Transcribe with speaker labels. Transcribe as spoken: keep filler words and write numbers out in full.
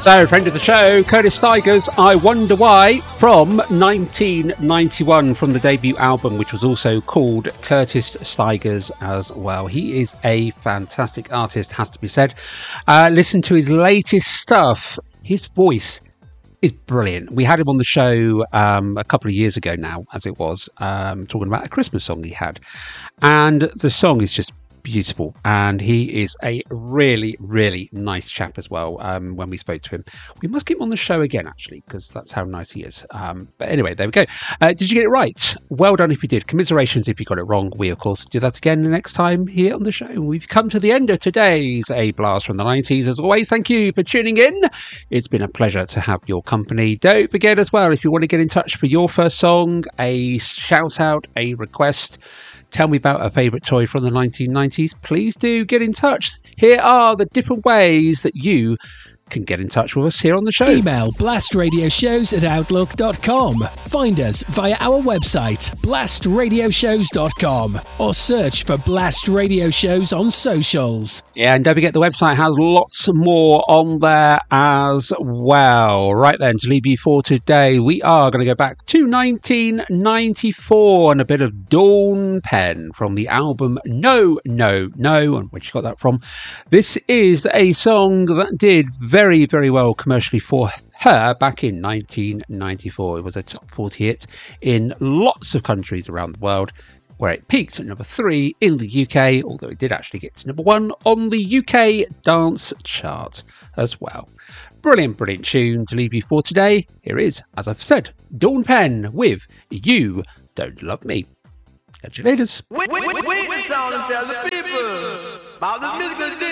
Speaker 1: So, friend of the show, Curtis Stigers, I Wonder Why, from nineteen ninety-one, from the debut album, which was also called Curtis Stigers as well. He is a fantastic artist, has to be said. Uh, listen to his latest stuff. His voice is brilliant. We had him on the show um, a couple of years ago now, as it was, um, talking about a Christmas song he had. And the song is just beautiful, and he is a really really nice chap as well. Um when we spoke to him, we must get him on the show again, actually, because that's how nice he is. Um but anyway, there we go. Uh, did you get it right? Well done if you did. Commiserations if you got it wrong. We of course do that again the next time here on the show. We've come to the end of today's A Blast from the nineties. As always, thank you for tuning in. It's been a pleasure to have your company. Don't forget as well, if you want to get in touch for your first song, a shout out, a request, tell me about a favourite toy from the nineteen nineties, please do get in touch. Here are the different ways that you can get in touch with us here on the show.
Speaker 2: Email blastradioshows at outlook dot com. Find us via our website, blast radio shows dot com, or search for Blast Radio Shows on socials.
Speaker 1: Yeah, and don't forget the website has lots more on there as well. Right then, to leave you for today, we are going to go back to nineteen ninety-four and a bit of Dawn Penn from the album No, No, No, and where she got that from. This is a song that did very, very well commercially for her back in nineteen ninety-four. It was a top forty hit in lots of countries around the world, where it peaked at number three in the U K, although it did actually get to number one on the U K dance chart as well. Brilliant, brilliant tune to leave you for today. Here is, as I've said, Dawn Penn with You Don't Love Me. Catch you later.
Speaker 3: Wait, wait, wait, wait, and tell the people about the musical